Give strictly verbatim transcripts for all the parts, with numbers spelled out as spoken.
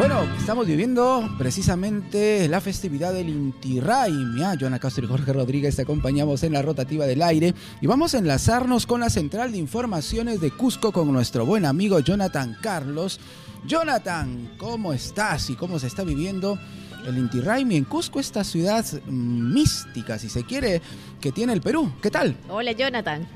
Bueno, estamos viviendo precisamente la festividad del Inti Raymi. ¿eh? Joana Castro y Jorge Rodríguez te acompañamos en la rotativa del aire y vamos a enlazarnos con la central de informaciones de Cusco con nuestro buen amigo Jonathan Carlos. Jonathan, ¿cómo estás y cómo se está viviendo el Inti Raymi en Cusco, esta ciudad mística, si se quiere, que tiene el Perú? ¿Qué tal? Hola, Jonathan.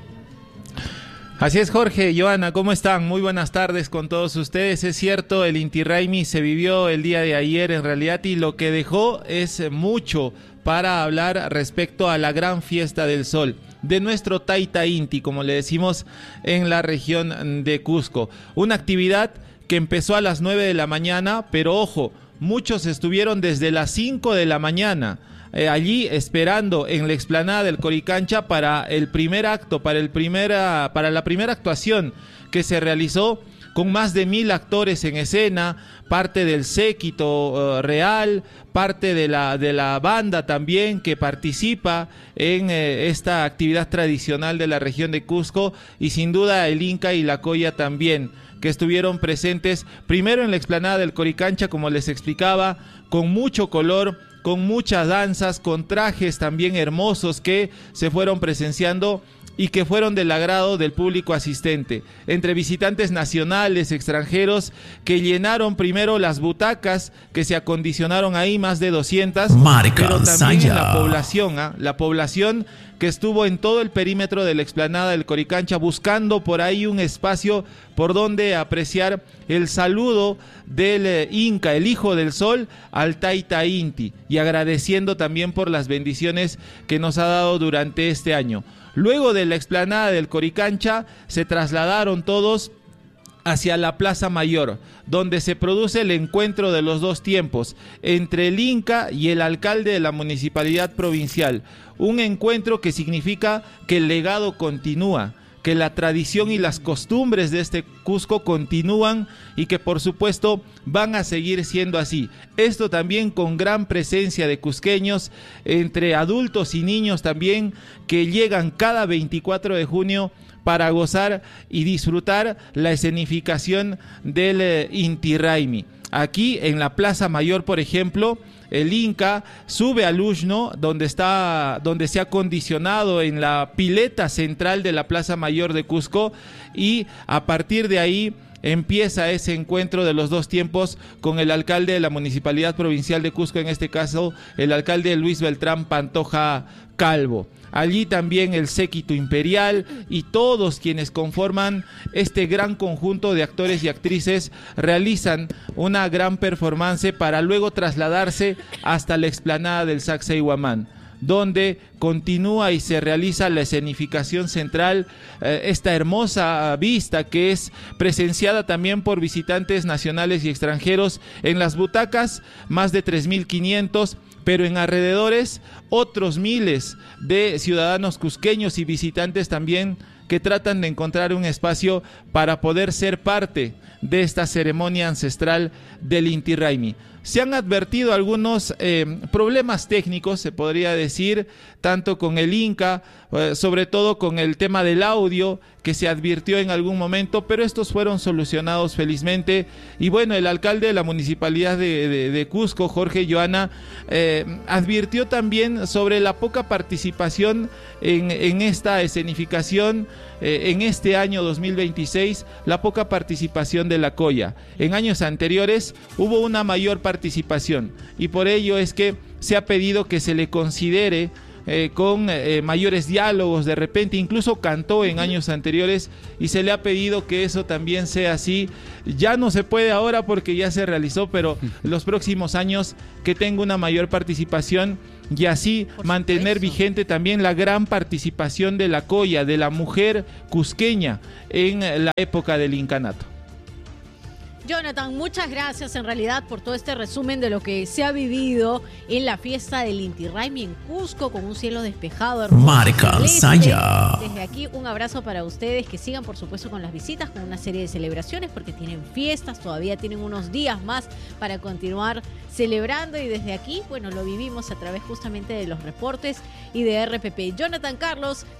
Así es, Jorge, Joana, ¿cómo están? Muy buenas tardes con todos ustedes. Es cierto, el Inti Raymi se vivió el día de ayer en realidad y lo que dejó es mucho para hablar respecto a la gran fiesta del sol de nuestro Taita Inti, como le decimos en la región de Cusco. Una actividad que empezó a las nueve de la mañana, pero ojo, muchos estuvieron desde las cinco de la mañana. Eh, allí esperando en la explanada del Coricancha para el primer acto, para, el primera, para la primera actuación que se realizó con más de mil actores en escena, parte del séquito uh, real, parte de la, de la banda también que participa en eh, esta actividad tradicional de la región de Cusco, y sin duda el Inca y la Colla también, que estuvieron presentes primero en la explanada del Coricancha, como les explicaba, con mucho color, con muchas danzas, con trajes también hermosos que se fueron presenciando y que fueron del agrado del público asistente, entre visitantes nacionales, extranjeros, que llenaron primero las butacas que se acondicionaron ahí, más de doscientas, Marica, pero también Saya. en la población, ¿eh? la población que estuvo en todo el perímetro de la explanada del Coricancha buscando por ahí un espacio por donde apreciar el saludo del eh, Inca, el hijo del sol, al Taita Inti, y agradeciendo también por las bendiciones que nos ha dado durante este año. Luego de la explanada del Coricancha se trasladaron todos hacia la Plaza Mayor, donde se produce el encuentro de los dos tiempos, entre el Inca y el alcalde de la municipalidad provincial. Un encuentro que significa que el legado continúa, que la tradición y las costumbres de este Cusco continúan y que por supuesto van a seguir siendo así. Esto también con gran presencia de cusqueños, entre adultos y niños también, que llegan cada veinticuatro de junio para gozar y disfrutar la escenificación del eh, Inti Raymi. Aquí en la Plaza Mayor, por ejemplo, el Inca sube al Ushno, donde está, donde se ha acondicionado en la pileta central de la Plaza Mayor de Cusco, y a partir de ahí empieza ese encuentro de los dos tiempos con el alcalde de la Municipalidad Provincial de Cusco, en este caso el alcalde Luis Beltrán Pantoja Calvo. Allí también el séquito imperial y todos quienes conforman este gran conjunto de actores y actrices realizan una gran performance para luego trasladarse hasta la explanada del Sacsayhuamán, donde continúa y se realiza la escenificación central, eh, esta hermosa vista que es presenciada también por visitantes nacionales y extranjeros. En las butacas, más de tres mil quinientos, pero en alrededores otros miles de ciudadanos cusqueños y visitantes también, que tratan de encontrar un espacio para poder ser parte de esta ceremonia ancestral del Inti Raymi. Se han advertido algunos eh, problemas técnicos, se podría decir, tanto con el Inca, eh, sobre todo con el tema del audio, que se advirtió en algún momento, pero estos fueron solucionados felizmente. Y bueno, el alcalde de la municipalidad de, de, de Cusco, Jorge Joana, eh, advirtió también sobre la poca participación en, en esta escenificación, eh, en este año dos mil veintiséis, la poca participación de la Colla. En años anteriores hubo una mayor participación, y por ello es que se ha pedido que se le considere Eh, con eh, mayores diálogos. De repente incluso cantó en años anteriores y se le ha pedido que eso también sea así. Ya no se puede ahora porque ya se realizó, pero los próximos años que tenga una mayor participación, y así Por mantener supuesto. vigente también la gran participación de la Colla, de la mujer cusqueña en la época del incanato. Jonathan, muchas gracias en realidad por todo este resumen de lo que se ha vivido en la fiesta del Inti Raymi en Cusco, con un cielo despejado, hermoso. Marica, Saya. Desde aquí un abrazo para ustedes, que sigan por supuesto con las visitas, con una serie de celebraciones, porque tienen fiestas, todavía tienen unos días más para continuar celebrando, y desde aquí, bueno, lo vivimos a través justamente de los reportes y de R P P. Jonathan Carlos,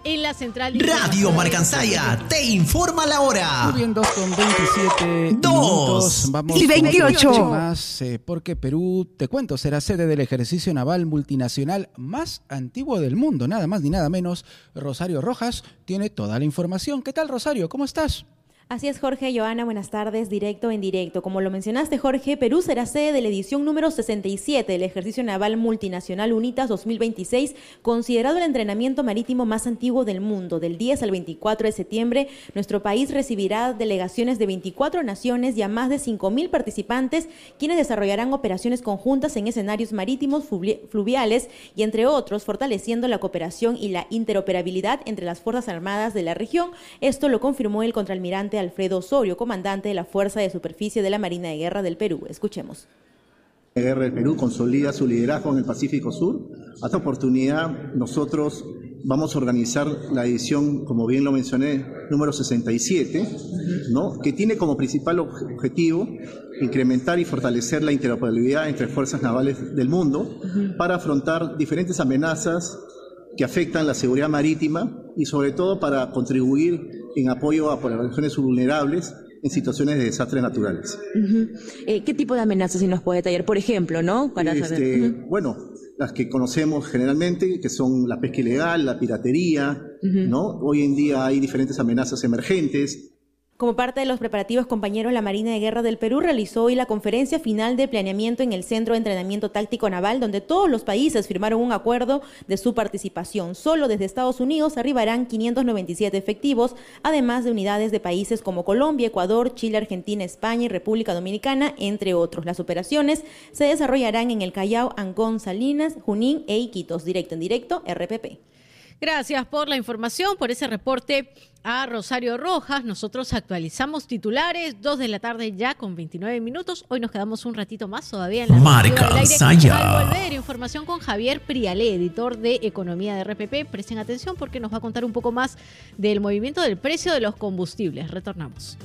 en la central de Radio Marcansaya te informa la hora. Muy bien, dos con veintisiete Dos minutos. Vamos y veintiocho. con más, eh, porque Perú, te cuento, será sede del ejercicio naval multinacional más antiguo del mundo. Nada más ni nada menos. Rosario Rojas tiene toda la información. ¿Qué tal, Rosario? ¿Cómo estás? Así es, Jorge, Joana, buenas tardes, directo en directo. Como lo mencionaste, Jorge, Perú será sede de la edición número sesenta y siete del Ejercicio Naval Multinacional UNITAS dos mil veintiséis, considerado el entrenamiento marítimo más antiguo del mundo. Del diez al veinticuatro de septiembre, nuestro país recibirá delegaciones de veinticuatro naciones y a más de cinco mil participantes, quienes desarrollarán operaciones conjuntas en escenarios marítimos fluviales y, entre otros, fortaleciendo la cooperación y la interoperabilidad entre las Fuerzas Armadas de la región. Esto lo confirmó el contraalmirante Alfredo Osorio, comandante de la Fuerza de Superficie de la Marina de Guerra del Perú. Escuchemos. La Guerra del Perú consolida su liderazgo en el Pacífico Sur. A esta oportunidad nosotros vamos a organizar la edición, como bien lo mencioné, número sesenta y siete, ¿no? Que tiene como principal objetivo incrementar y fortalecer la interoperabilidad entre fuerzas navales del mundo para afrontar diferentes amenazas que afectan la seguridad marítima y sobre todo para contribuir en apoyo a poblaciones vulnerables en situaciones de desastres naturales. Uh-huh. eh, ¿Qué tipo de amenazas, si nos puede detallar? Por ejemplo, ¿no? Para este, saber. Uh-huh. Bueno, las que conocemos generalmente, que son la pesca ilegal, la piratería, uh-huh. ¿no? Hoy en día hay diferentes amenazas emergentes. Como parte de los preparativos, compañeros, la Marina de Guerra del Perú realizó hoy la conferencia final de planeamiento en el Centro de Entrenamiento Táctico Naval, donde todos los países firmaron un acuerdo de su participación. Solo desde Estados Unidos arribarán quinientos noventa y siete efectivos, además de unidades de países como Colombia, Ecuador, Chile, Argentina, España y República Dominicana, entre otros. Las operaciones se desarrollarán en el Callao, Ancón, Salinas, Junín e Iquitos. Directo en directo, R P P. Gracias por la información, por ese reporte a Rosario Rojas. Nosotros actualizamos titulares, dos de la tarde ya con veintinueve minutos. Hoy nos quedamos un ratito más todavía en la Marcansaya. Al volver, información con Javier Prialé, editor de Economía de R P P. Presten atención porque nos va a contar un poco más del movimiento del precio de los combustibles. Retornamos.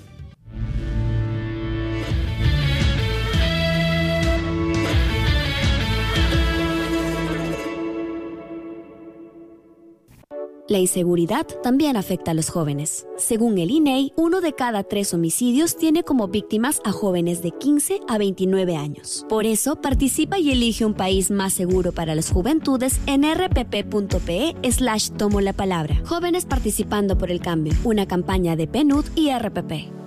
La inseguridad también afecta a los jóvenes. Según el I N E I, uno de cada tres homicidios tiene como víctimas a jóvenes de quince a veintinueve años. Por eso, participa y elige un país más seguro para las juventudes en rpp.pe slash tomo la palabra. Jóvenes participando por el cambio. Una campaña de P N U D y R P P.